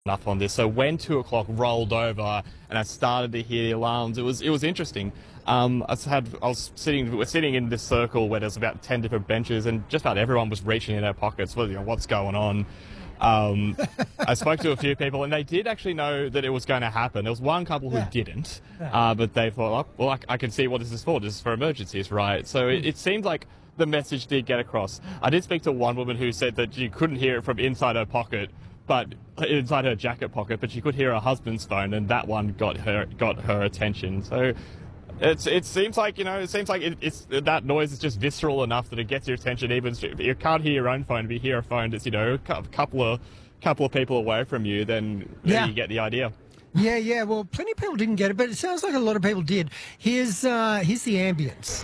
enough on this. So when 2 o'clock rolled over and I started to hear the alarms, it was interesting. We're sitting in this circle where there's about 10 different benches, and just about everyone was reaching in their pockets. Well, what's going on? I spoke to a few people, and they did actually know that it was going to happen. There was one couple who didn't, but they thought, oh, well, I can see what this is for. This is for emergencies, right? So it seemed like the message did get across. I did speak to one woman who said that she couldn't hear it from inside her pocket, but inside her jacket pocket, but she could hear her husband's phone, and that one got her attention. So it seems like it's that noise is just visceral enough that it gets your attention. Even if you can't hear your own phone, if you hear a phone that's a couple of people away from you, then you get the idea. Yeah. Well, plenty of people didn't get it, but it sounds like a lot of people did. Here's the ambience.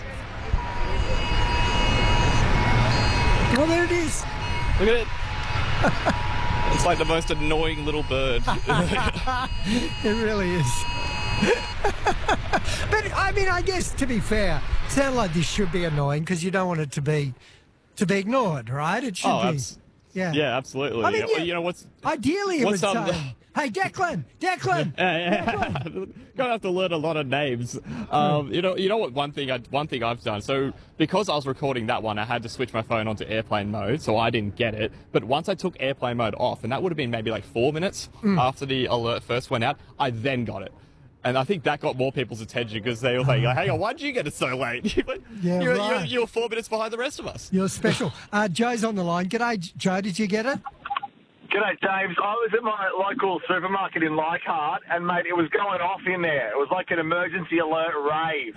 Oh, there it is. Look at it. It's like the most annoying little bird. It really is. But, I mean, I guess, to be fair, it sounds like this should be annoying because you don't want it to be ignored, right? It should be. Yeah, absolutely. I mean, ideally, it would say, hey, Declan! Gonna have to learn a lot of names. You know what? One thing I've done. So because I was recording that one, I had to switch my phone onto airplane mode, so I didn't get it. But once I took airplane mode off, and that would have been maybe like 4 minutes after the alert first went out, I then got it. And I think that got more people's attention because they were like, hang on, why did you get it so late? You're 4 minutes behind the rest of us. You're special. Joe's on the line. G'day, Joe. Did you get it? G'day, James. I was at my local supermarket in Leichhardt, and, mate, it was going off in there. It was like an emergency alert rave.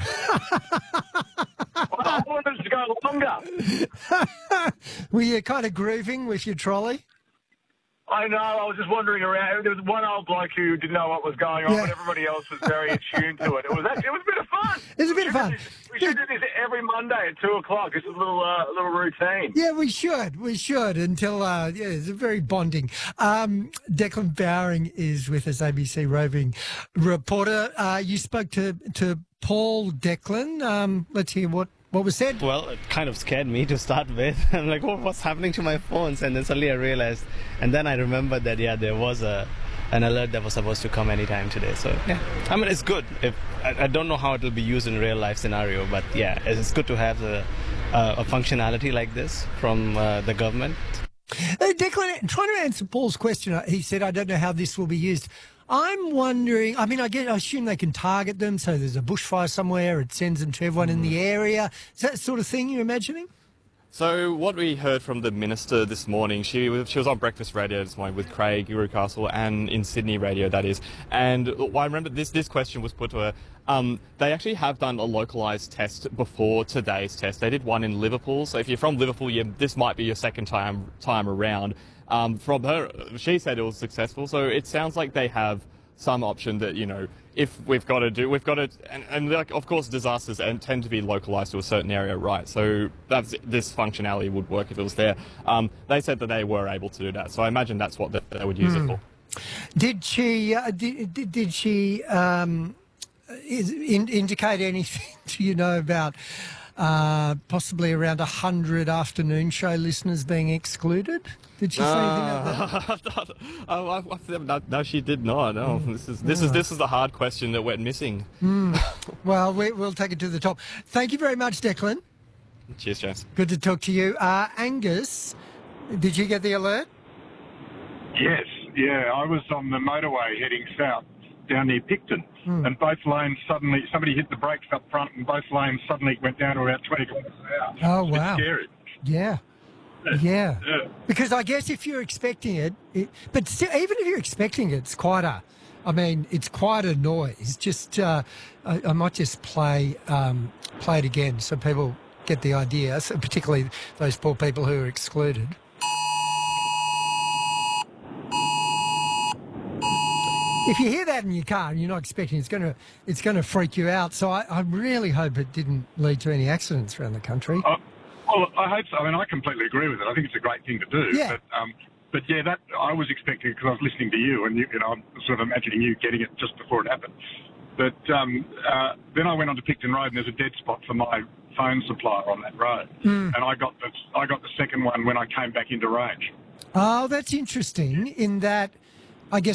I wanted it to go longer. Were you kind of grooving with your trolley? I know. I was just wandering around. There was one old bloke who didn't know what was going on, but everybody else was very attuned to it. It was a bit of fun. It was a bit of fun. We should do this every Monday at 2 o'clock. It's a little routine. Yeah, we should until it's very bonding. Declan Bowring is with us, ABC roving reporter. You spoke to Paul, Declan. Let's hear what was said. Well, it kind of scared me to start with. I'm like, what's happening to my phones? And then suddenly I realized, and then I remembered that, there was an alert that was supposed to come anytime today. So, I mean, it's good. I don't know how it will be used in a real life scenario, but it's good to have a functionality like this from the government. Declan, trying to answer Paul's question, he said, I don't know how this will be used. I'm wondering, I mean, I assume they can target them, so there's a bushfire somewhere, it sends them to everyone in the area. Is that the sort of thing you're imagining? So what we heard from the minister this morning, she was on breakfast radio this morning with Craig Newcastle and in Sydney radio, that is. And I remember this question was put to her. They actually have done a localised test before today's test. They did one in Liverpool. So if you're from Liverpool, this might be your second time around. From her, she said it was successful. So it sounds like they have some option that, if and like, of course, disasters tend to be localised to a certain area, right? So this functionality would work if it was there. They said that they were able to do that. So I imagine that's what they would use it for. Did she, did she indicate anything, do you know, about possibly around 100 afternoon show listeners being excluded? Did she say anything about that? No, she did not. No, this is the hard question that went missing. Well, we'll take it to the top. Thank you very much, Declan. Cheers, James. Good to talk to you. Angus, did you get the alert? Yes, I was on the motorway heading south down near Picton, and both lanes suddenly, somebody hit the brakes up front, and both lanes suddenly went down to about 20 kilometres an hour. Oh, wow. It's scary. Yeah. Because I guess if you're expecting it, but still, even if you're expecting it, it's quite a noise. Just, I might just play it again so people get the idea, so particularly those poor people who are excluded. If you hear that in your car and you're not expecting it's going to freak you out. So I really hope it didn't lead to any accidents around the country. Well, I hope so. I mean, I completely agree with it. I think it's a great thing to do. Yeah. But that I was expecting, because I was listening to you, and I'm sort of imagining you getting it just before it happened. But then I went on to Picton Road, and there's a dead spot for my phone supplier on that road, and I got the second one when I came back into range. Oh, that's interesting. In that, I guess